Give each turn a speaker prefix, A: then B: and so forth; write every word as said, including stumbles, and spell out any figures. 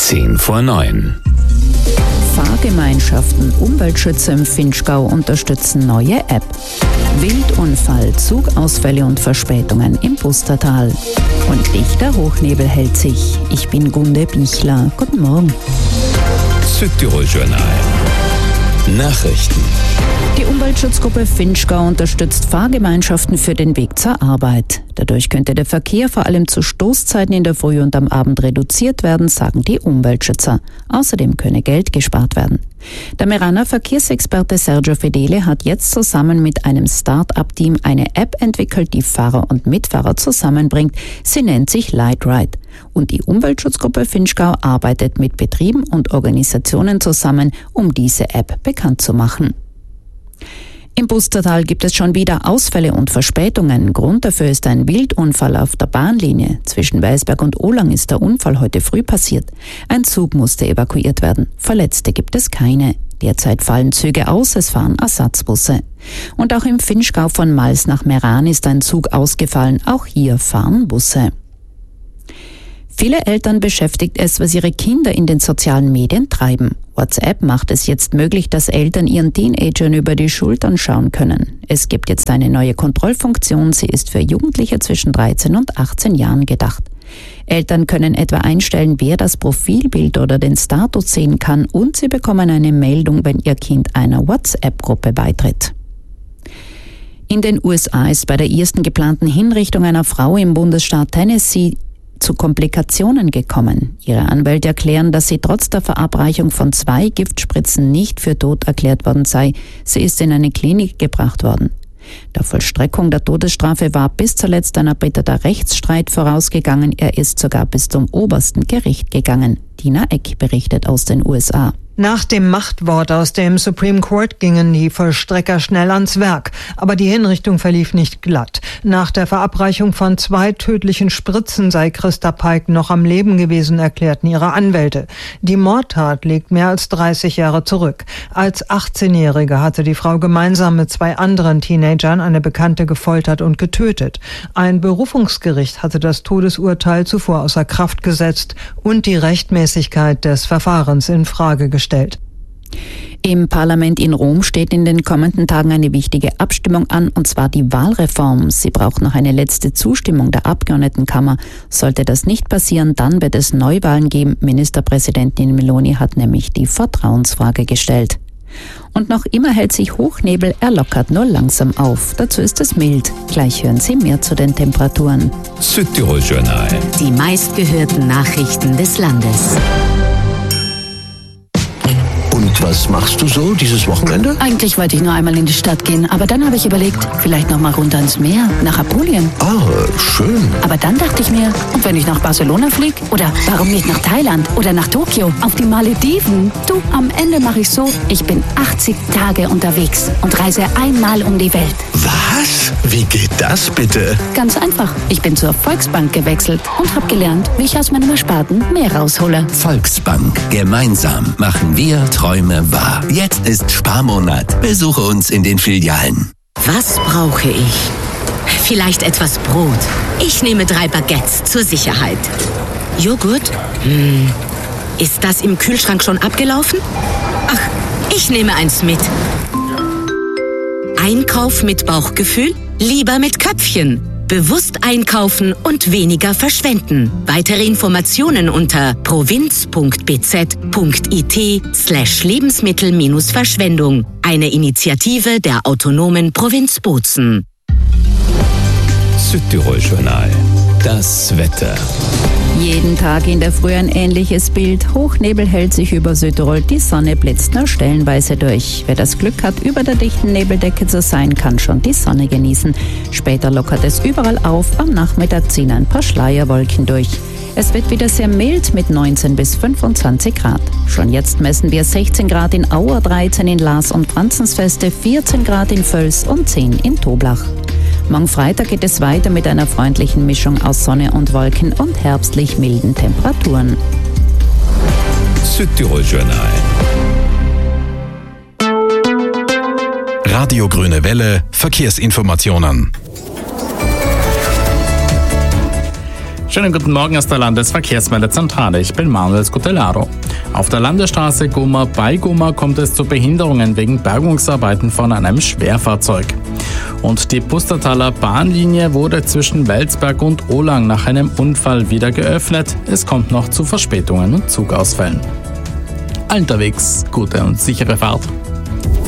A: Zehn vor neun.
B: Fahrgemeinschaften, Umweltschützer im Vinschgau unterstützen neue App. Wildunfall, Zugausfälle und Verspätungen im Pustertal. Und dichter Hochnebel hält sich. Ich bin Gunde Bichler. Guten Morgen.
A: Südtirol-Journal. Nachrichten.
B: Die Umweltschutzgruppe Vinschgau unterstützt Fahrgemeinschaften für den Weg zur Arbeit. Dadurch könnte der Verkehr vor allem zu Stoßzeiten in der Früh und am Abend reduziert werden, sagen die Umweltschützer. Außerdem könne Geld gespart werden. Der Meraner Verkehrsexperte Sergio Fedele hat jetzt zusammen mit einem Start-up-Team eine App entwickelt, die Fahrer und Mitfahrer zusammenbringt. Sie nennt sich LightRide. Und die Umweltschutzgruppe Vinschgau arbeitet mit Betrieben und Organisationen zusammen, um diese App bekannt zu machen. Im Pustertal gibt es schon wieder Ausfälle und Verspätungen. Grund dafür ist ein Wildunfall auf der Bahnlinie. Zwischen Weisberg und Ohlang ist der Unfall heute früh passiert. Ein Zug musste evakuiert werden. Verletzte gibt es keine. Derzeit fallen Züge aus, es fahren Ersatzbusse. Und auch im Vinschgau von Mals nach Meran ist ein Zug ausgefallen. Auch hier fahren Busse. Viele Eltern beschäftigt es, was ihre Kinder in den sozialen Medien treiben. WhatsApp macht es jetzt möglich, dass Eltern ihren Teenagern über die Schultern schauen können. Es gibt jetzt eine neue Kontrollfunktion. Sie ist für Jugendliche zwischen dreizehn und achtzehn Jahren gedacht. Eltern können etwa einstellen, wer das Profilbild oder den Status sehen kann, und sie bekommen eine Meldung, wenn ihr Kind einer WhatsApp-Gruppe beitritt. In den U S A ist bei der ersten geplanten Hinrichtung einer Frau im Bundesstaat Tennessee zu Komplikationen gekommen. Ihre Anwälte erklären, dass sie trotz der Verabreichung von zwei Giftspritzen nicht für tot erklärt worden sei. Sie ist in eine Klinik gebracht worden. Der Vollstreckung der Todesstrafe war bis zuletzt ein erbitterter Rechtsstreit vorausgegangen. Er ist sogar bis zum obersten Gericht gegangen. Dina Eck berichtet aus den U S A.
C: Nach dem Machtwort aus dem Supreme Court gingen die Vollstrecker schnell ans Werk. Aber die Hinrichtung verlief nicht glatt. Nach der Verabreichung von zwei tödlichen Spritzen sei Christa Pike noch am Leben gewesen, erklärten ihre Anwälte. Die Mordtat liegt mehr als dreißig Jahre zurück. Als achtzehnjährige hatte die Frau gemeinsam mit zwei anderen Teenagern eine Bekannte gefoltert und getötet. Ein Berufungsgericht hatte das Todesurteil zuvor außer Kraft gesetzt und die Rechtmäßigkeit des Verfahrens in Frage gestellt.
B: Im Parlament in Rom steht in den kommenden Tagen eine wichtige Abstimmung an, und zwar die Wahlreform. Sie braucht noch eine letzte Zustimmung der Abgeordnetenkammer. Sollte das nicht passieren, dann wird es Neuwahlen geben. Ministerpräsidentin Meloni hat nämlich die Vertrauensfrage gestellt. Und noch immer hält sich Hochnebel, er lockert nur langsam auf. Dazu ist es mild. Gleich hören Sie mehr zu den Temperaturen.
A: Südtirol-Journal.
D: Die meistgehörten Nachrichten des Landes.
E: Und was machst du so dieses Wochenende?
D: Eigentlich wollte ich nur einmal in die Stadt gehen, aber dann habe ich überlegt, vielleicht noch mal runter ins Meer, nach Apulien.
E: Ah, schön.
D: Aber dann dachte ich mir, und wenn ich nach Barcelona fliege? Oder warum nicht nach Thailand oder nach Tokio, auf die Malediven? Du, am Ende mache ich so, ich bin achtzig Tage unterwegs und reise einmal um die Welt.
E: Was? Wie geht das bitte?
D: Ganz einfach. Ich bin zur Volksbank gewechselt und habe gelernt, wie ich aus meinem Ersparten mehr raushole.
F: Volksbank. Gemeinsam machen wir Träume wahr. Jetzt ist Sparmonat. Besuche uns in den Filialen.
G: Was brauche ich? Vielleicht etwas Brot. Ich nehme drei Baguettes zur Sicherheit. Joghurt? Hm. Ist das im Kühlschrank schon abgelaufen? Ach, ich nehme eins mit. Einkauf mit Bauchgefühl? Lieber mit Köpfchen. Bewusst einkaufen und weniger verschwenden. Weitere Informationen unter provinz.bz.it slash Lebensmittel-Verschwendung. Eine Initiative der autonomen Provinz Bozen.
A: Südtirol-Journal. Das Wetter.
B: Jeden Tag in der Früh ein ähnliches Bild. Hochnebel hält sich über Südtirol, die Sonne blitzt nur stellenweise durch. Wer das Glück hat, über der dichten Nebeldecke zu sein, kann schon die Sonne genießen. Später lockert es überall auf, am Nachmittag ziehen ein paar Schleierwolken durch. Es wird wieder sehr mild mit neunzehn bis fünfundzwanzig Grad. Schon jetzt messen wir sechzehn Grad in Auer, dreizehn in Lars und Franzensfeste, vierzehn Grad in Völs und zehn in Toblach. Morgen Freitag geht es weiter mit einer freundlichen Mischung aus Sonne und Wolken und herbstlich milden Temperaturen.
A: Südtirol-Journal.
H: Radio Grüne Welle, Verkehrsinformationen. Schönen guten Morgen aus der Landesverkehrsmeldezentrale. Ich bin Manuel Scutellaro. Auf der Landesstraße Gummer bei Gummer kommt es zu Behinderungen wegen Bergungsarbeiten von einem Schwerfahrzeug. Und die Pustertaler Bahnlinie wurde zwischen Welsberg und Ohlang nach einem Unfall wieder geöffnet. Es kommt noch zu Verspätungen und Zugausfällen. Unterwegs gute und sichere Fahrt.